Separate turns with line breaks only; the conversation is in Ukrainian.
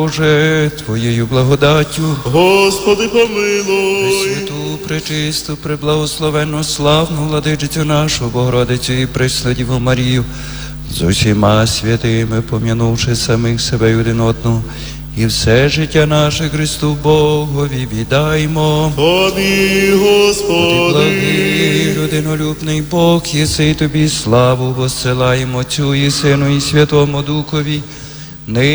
Боже, Твоєю благодаттю,
Господи, помилуй.
Пресвяту, пречисту, преблагословенну, славну владичицю нашу, Богородицю і Преснодіву Марію, з усіма святими, пом'янувши самих себе й один одного, і все життя наше Христу Богові віддаймо.
Тобі,
Ти
Господи.
благий, людинолюбний Бог, єси й тобі славу воссилаємо Отцю і Сину і Святому Духові,